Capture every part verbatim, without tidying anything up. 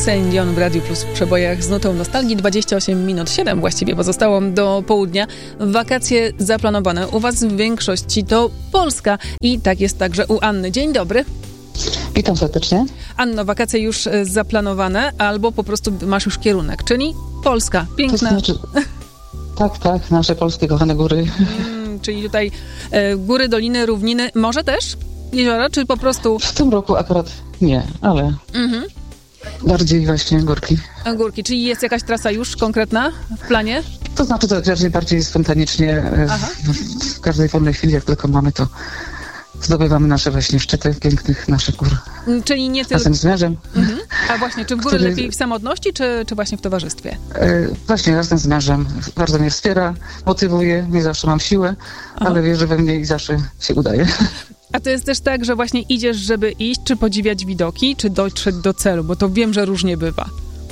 Celine Dion w Radiu Plus w przebojach z nutą nostalgii. dwadzieścia osiem minut siedem właściwie pozostało do południa. Wakacje zaplanowane u was w większości to Polska i tak jest także u Anny. Dzień dobry. Witam serdecznie. Anno, wakacje już zaplanowane albo po prostu masz już kierunek, czyli Polska. Piękna. To znaczy, tak, tak, nasze polskie kochane góry. Mm, czyli tutaj e, góry, doliny, równiny, może też jeziora, czy po prostu... W tym roku akurat nie, ale Mhm. bardziej właśnie górki. Górki, czyli jest jakaś trasa już konkretna w planie? To znaczy to raczej bardziej spontanicznie e, w, w każdej wolnej chwili, jak tylko mamy, to zdobywamy nasze właśnie szczyty pięknych naszych gór. Czyli nie tylko... Razem z mężem. Mhm. A właśnie, czy w góry który... lepiej w samotności, czy, czy właśnie w towarzystwie? E, właśnie razem z mężem. Bardzo mnie wspiera, motywuje, nie zawsze mam siłę, Aha. ale wierzę we mnie i zawsze się udaje. A to jest też tak, że właśnie idziesz, żeby iść, czy podziwiać widoki, czy dotrzeć do celu, bo to wiem, że różnie bywa.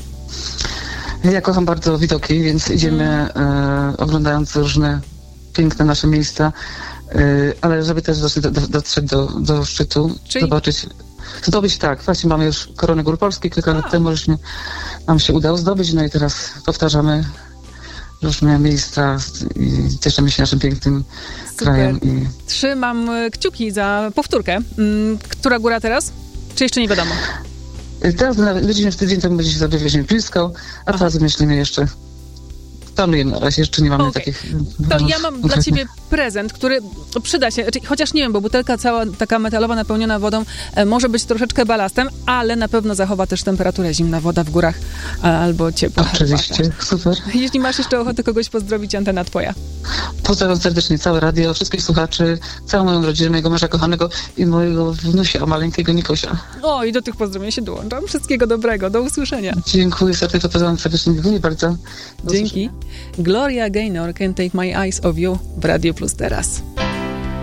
Ja kocham bardzo widoki, więc idziemy e, oglądając różne piękne nasze miejsca, e, ale żeby też dotrzeć do, do, dotrzeć do, do szczytu, Czyli... zobaczyć, zdobyć tak, właśnie mamy już Koronę Gór Polskich, kilka A. lat temu żeśmy, nam się udało zdobyć, no i teraz powtarzamy różne miejsca i cieszymy się naszym pięknym Super. krajem. I... Trzymam kciuki za powtórkę. Która góra teraz? Czy jeszcze nie wiadomo? Teraz będziemy w tydzień temu będzie się sobie weźmie blisko, a teraz myślimy jeszcze, planujemy na razie, jeszcze nie mamy Okay. takich... To ja mam dla ciebie prezent, który przyda się, chociaż nie wiem, bo butelka cała taka metalowa napełniona wodą e, może być troszeczkę balastem, ale na pewno zachowa też temperaturę, zimna woda w górach a, albo ciepła Oczywiście, herbata. super. Jeśli masz jeszcze ochotę kogoś pozdrowić, antena twoja. Pozdrawiam serdecznie całe radio, wszystkich słuchaczy, całą moją rodzinę, mojego męża kochanego i mojego wnusia, maleńkiego Nikosia. O, i do tych pozdrowień się dołączam. Wszystkiego dobrego, do usłyszenia. Dziękuję serdecznie, pozdrawiam serdecznie, dziękuję bardzo. Do Dzięki. Gloria Gaynor, Can't Take My Eyes Off You w Radio Plus teraz.